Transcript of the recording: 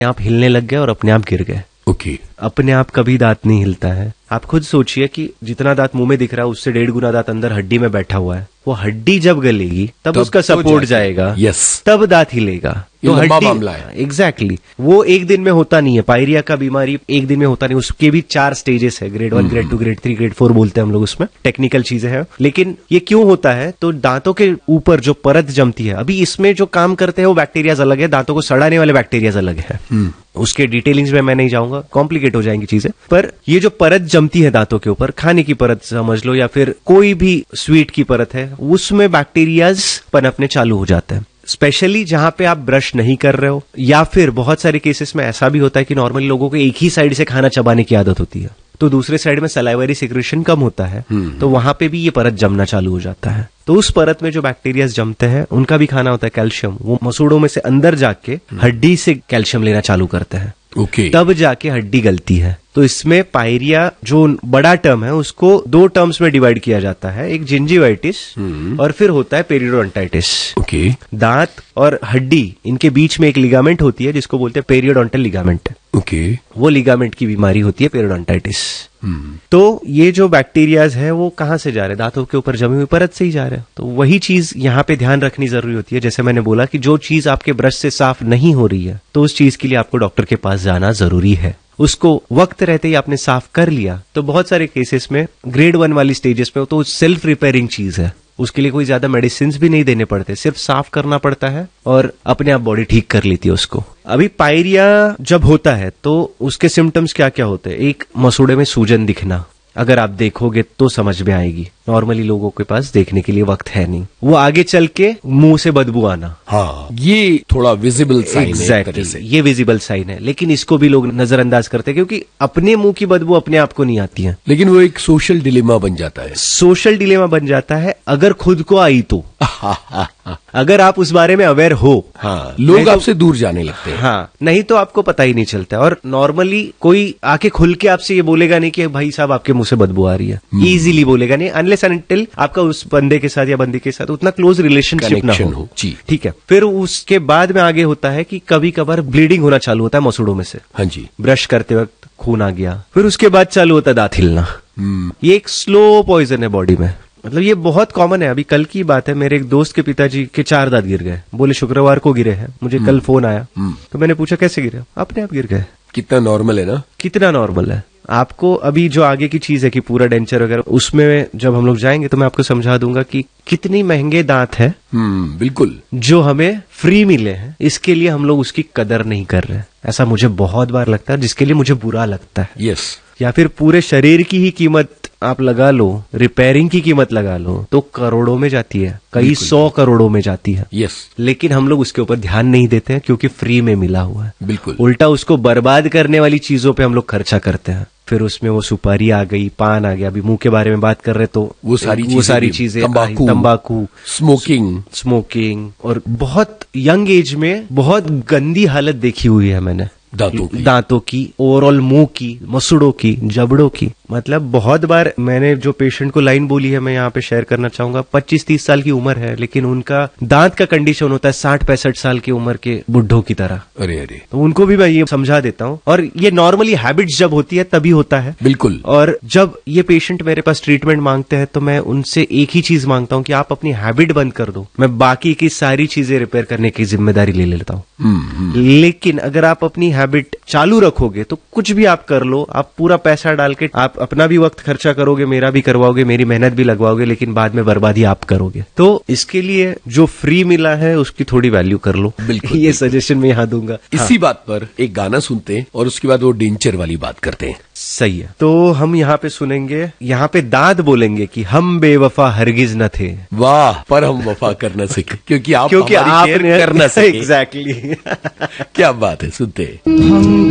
आप हिलने लग गए और अपने आप गिर गए। ओके। अपने आप कभी दांत नहीं हिलता है। आप खुद सोचिए कि जितना दांत मुंह में दिख रहा है उससे 1.5 गुना दांत अंदर हड्डी में बैठा हुआ है। वो हड्डी जब गलेगी तब उसका सपोर्ट जाएगा, यस, तब दांत हिलेगा। तो लंबा मामला है। एग्जैक्टली वो एक दिन में होता नहीं है। पायरिया का बीमारी एक दिन में होता नहीं, उसके भी 4 स्टेजेस है, ग्रेड 1, ग्रेड 2, ग्रेड 3, ग्रेड 4 बोलते हैं हम लोग, उसमें टेक्निकल चीजें हैं। लेकिन ये क्यों होता है? तो दांतों के ऊपर जो परत जमती है, अभी इसमें जो काम करते हैं वो बैक्टीरियाज अलग है, दांतों को सड़ाने वाले बैक्टीरियाज अलग है। उसके डिटेलिंग्स में मैं नहीं जाऊंगा, कॉम्प्लिकेट हो जाएंगी चीजें। पर ये जो परत जमती है दांतों के ऊपर, खाने की परत समझ लो या फिर कोई भी स्वीट की परत है, उसमें बैक्टीरियाज पनपने चालू हो जाते हैं। स्पेशली जहां पे आप ब्रश नहीं कर रहे हो, या फिर बहुत सारे केसेस में ऐसा भी होता है कि नॉर्मली लोगों को एक ही साइड से खाना चबाने की आदत होती है, तो दूसरे साइड में सलाइवरी सिक्रेशन कम होता है, तो वहां पे भी ये परत जमना चालू हो जाता है। तो उस परत में जो बैक्टीरियाज जमते हैं उनका भी खाना होता है कैल्शियम। वो मसूड़ों में से अंदर जाके हड्डी से कैल्शियम लेना चालू करते हैं। ओके। तब जाके हड्डी गलती है। तो इसमें पायरिया जो बड़ा टर्म है उसको 2 टर्म्स में डिवाइड किया जाता है, एक जिंजिवाइटिस और फिर होता है पेरियोडोंटाइटिस। ओके। दांत और हड्डी इनके बीच में एक लिगामेंट होती है जिसको बोलते हैं पेरियोडोंटल लिगामेंट। ओके। वो लिगामेंट की बीमारी होती है पेरियोडोंटाइटिस। तो ये जो बैक्टीरियाज है वो कहां से जा रहे हैं? दांतों के ऊपर जमी हुई परत से ही जा रहे हैं। तो वही चीज यहाँ पे ध्यान रखनी जरूरी होती है। जैसे मैंने बोला कि जो चीज आपके ब्रश से साफ नहीं हो रही है तो उस चीज के लिए आपको डॉक्टर के पास जाना जरूरी है। उसको वक्त रहते ही आपने साफ कर लिया तो बहुत सारे केसेस में ग्रेड 1 वाली स्टेजेस में तो सेल्फ रिपेयरिंग चीज है, उसके लिए कोई ज्यादा मेडिसिन भी नहीं देने पड़ते, सिर्फ साफ करना पड़ता है और अपने आप बॉडी ठीक कर लेती है उसको। अभी पायरिया जब होता है तो उसके सिम्टम्स क्या क्या होते हैं? एक, मसूड़े में सूजन दिखना, अगर आप देखोगे तो समझ में आएगी, नॉर्मली लोगों के पास देखने के लिए वक्त है नहीं। वो आगे चल के मुंह से बदबू आना, हाँ, ये थोड़ा विजिबल साइन है। एग्जैक्टली, ये विजिबल साइन है, लेकिन इसको भी लोग नजरअंदाज करते हैं क्योंकि अपने मुंह की बदबू अपने आप को नहीं आती है। लेकिन वो एक सोशल डिलेमा बन जाता है। सोशल डिलेमा बन जाता है अगर खुद को आई तो अगर आप उस बारे में अवेयर हो, हाँ, लोग आपसे दूर जाने लगते हैं। हाँ, नहीं तो आपको पता ही नहीं चलता। और नॉर्मली कोई आके खुल के आपसे ये बोलेगा नहीं कि भाई साहब आपके मुंह से बदबू आ रही है, इजीली बोलेगा नहीं, अनलेस एंड अनटिल आपका उस बंदे के साथ या बंदी के साथ उतना क्लोज रिलेशनशिप ना हो। जी, ठीक है। फिर उसके बाद में आगे होता है कि कभी कभार ब्लीडिंग होना चालू होता है मसूड़ों में से। हाँ जी, ब्रश करते वक्त खून आ गया। फिर उसके बाद चालू होता है दांत हिलना। ये एक स्लो पॉइजन है बॉडी में, मतलब ये बहुत कॉमन है। अभी कल की बात है, मेरे एक दोस्त के पिताजी के 4 दांत गिर गए, बोले शुक्रवार को गिरे हैं। मुझे कल फोन आया तो मैंने पूछा कैसे गिरे? अपने आप गिर गए। कितना नॉर्मल है ना, कितना नॉर्मल है। आपको अभी जो आगे की चीज है कि पूरा डेंचर वगैरह, उसमें जब हम लोग जाएंगे तो मैं आपको समझा दूंगा कि कितनी महंगे दांत है, बिल्कुल, जो हमें फ्री मिले हैं, इसके लिए हम लोग उसकी कदर नहीं कर रहे। ऐसा मुझे बहुत बार लगता है, जिसके लिए मुझे बुरा लगता है। यस। या फिर पूरे शरीर की ही कीमत आप लगा लो, रिपेयरिंग की कीमत लगा लो तो करोड़ों में जाती है, कई 100 करोड़ों में जाती है। यस। लेकिन हम लोग उसके ऊपर ध्यान नहीं देते हैं क्योंकि फ्री में मिला हुआ है। बिल्कुल, उल्टा उसको बर्बाद करने वाली चीजों पे हम लोग खर्चा करते हैं। फिर उसमें वो सुपारी आ गई, पान आ गया, अभी मुंह के बारे में बात कर रहे तो वो सारी चीजें, तंबाकू, स्मोकिंग, और बहुत यंग एज में बहुत गंदी हालत देखी हुई है मैंने दांतों की, ओवरऑल मुंह की, मसूड़ों की, जबड़ों की। मतलब बहुत बार मैंने जो पेशेंट को लाइन बोली है मैं यहाँ पे शेयर करना चाहूंगा। 25-30 साल की उम्र है लेकिन उनका दांत का कंडीशन होता है 60-65 साल की उम्र के बुढ़ों की तरह। अरे अरे, तो उनको भी मैं ये समझा देता हूँ। और ये नॉर्मली हैबिट्स जब होती है तभी होता है। बिल्कुल। और जब ये पेशेंट मेरे पास ट्रीटमेंट मांगते हैं तो मैं उनसे एक ही चीज मांगता हूँ कि आप अपनी हैबिट बंद कर दो, मैं बाकी की सारी चीजें रिपेयर करने की जिम्मेदारी ले लेता हूँ। लेकिन अगर आप अपनी हैबिट चालू रखोगे तो कुछ भी आप कर लो, आप पूरा पैसा डाल के आप अपना भी वक्त खर्चा करोगे, मेरा भी करवाओगे, मेरी मेहनत भी लगवाओगे, लेकिन बाद में बर्बादी आप करोगे। तो इसके लिए जो फ्री मिला है उसकी थोड़ी वैल्यू कर लो। बिल्कुल, ये सजेशन मैं यहाँ दूंगा। इसी बात पर एक गाना सुनते हैं और उसके बाद वो डेंचर वाली बात करते हैं। सही है। तो हम यहाँ पे सुनेंगे, यहाँ पे दांत बोलेंगे कि हम बेवफा हरगिज न थे। वाह, पर हम वफा कर न सके क्योंकि आप आपने कर न सके। एग्जैक्टली। क्या बात है, सुनते हैं।